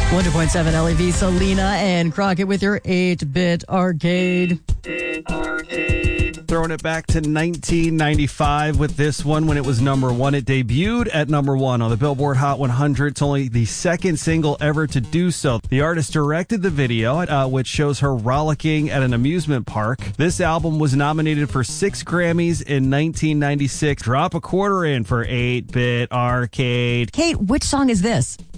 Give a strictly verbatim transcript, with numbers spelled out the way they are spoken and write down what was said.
one hundred point seven L E V, Selena and Crockett with your eight-bit arcade. Throwing it back to nineteen ninety-five with this one when it was number one. It debuted at number one on the Billboard Hot one hundred. It's only the second single ever to do so. The artist directed the video, uh, which shows her rollicking at an amusement park. This album was nominated for six Grammys in nineteen ninety-six. Drop a quarter in for eight-bit arcade. Kate, which song is this?